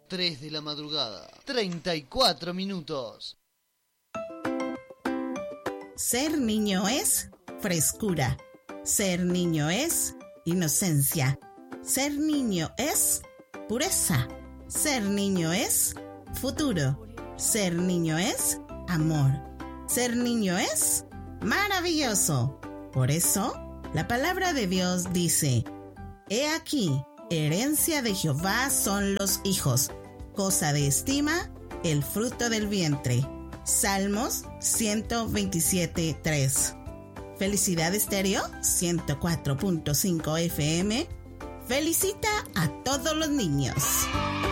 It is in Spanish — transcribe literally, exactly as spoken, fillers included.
tres de la madrugada, treinta y cuatro minutos. Ser niño es frescura. Ser niño es inocencia. Ser niño es pureza. Ser niño es futuro. Ser niño es amor. Ser niño es maravilloso. Por eso, la palabra de Dios dice: He aquí, herencia de Jehová son los hijos, cosa de estima el fruto del vientre. Salmos ciento veintisiete, tres. Felicidad Estéreo ciento cuatro punto cinco F M felicita a todos los niños.